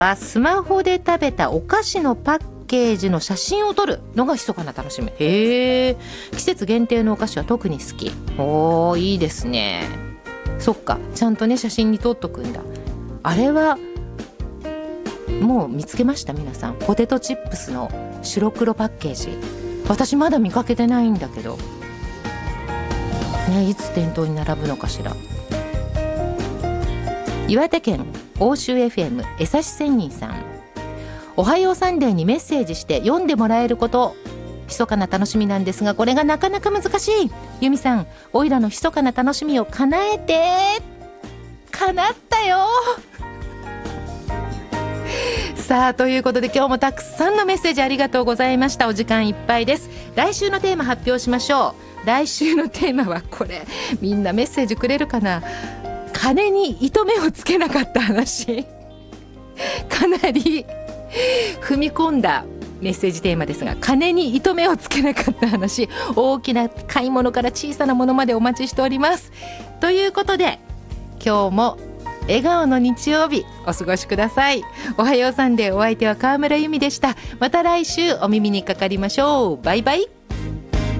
スマホで食べたお菓子のパッケージの写真を撮るのが密かな楽しみ。へえ、季節限定のお菓子は特に好き。おー、いいですね。そっか、ちゃんとね写真に撮っとくんだ。あれはもう見つけました？皆さん、ポテトチップスの白黒パッケージ、私まだ見かけてないんだけどね、いつ店頭に並ぶのかしら。岩手県欧州 FM 江差仙人さん、おはようサンデーにメッセージして読んでもらえること、密かな楽しみなんですが、これがなかなか難しい。由美さん、おいらの密かな楽しみを叶えて。叶ったよ。さあ、ということで今日もたくさんのメッセージありがとうございました。お時間いっぱいです。来週のテーマ発表しましょう。来週のテーマはこれ、みんなメッセージくれるかな。金に糸目をつけなかった話。かなり踏み込んだメッセージテーマですが、金に糸目をつけなかった話、大きな買い物から小さなものまでお待ちしております。ということで今日も笑顔の日曜日お過ごしください。おはようサンデー、お相手は川村由美でした。また来週お耳にかかりましょう。バイバイ。